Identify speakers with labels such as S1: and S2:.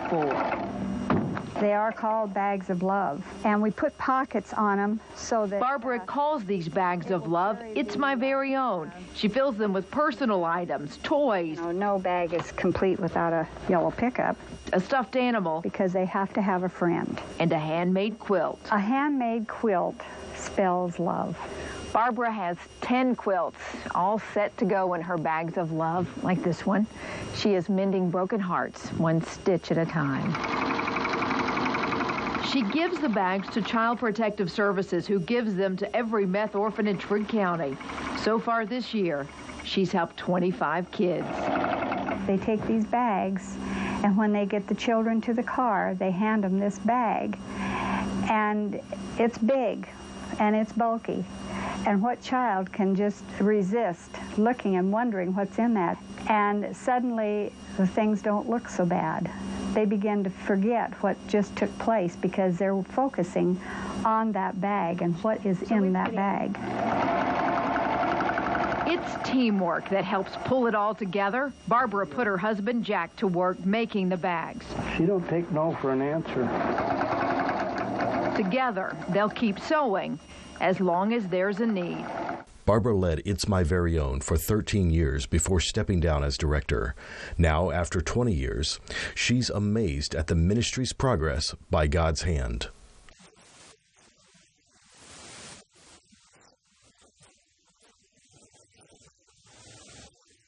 S1: for?
S2: They are called bags of love, and we put pockets on them so that...
S1: Barbara calls these bags of love, "It's My Very Own." She fills them with personal items, toys.
S2: No bag is complete without a yellow pickup.
S1: A stuffed animal.
S2: Because they have to have a friend.
S1: And a handmade quilt.
S2: A handmade quilt spells love.
S3: Barbara has 10 quilts, all set to go in her bags of love, like this one. She is mending broken hearts, one stitch at a time.
S1: She gives the bags to Child Protective Services, who gives them to every meth orphan in Trigg County. So far this year, she's helped 25 kids.
S2: They take these bags, and when they get the children to the car, they hand them this bag. And it's big, and it's bulky. And what child can just resist looking and wondering what's in that? And suddenly, the things don't look so bad. They begin to forget what just took place because they're focusing on that bag and what is in that bag.
S1: It's teamwork that helps pull it all together. Barbara put her husband Jack to work making the bags.
S4: She don't take no for an answer.
S1: Together, they'll keep sewing as long as there's a need.
S5: Barbara led It's My Very Own for 13 years before stepping down as director. Now, after 20 years, she's amazed at the ministry's progress by God's hand.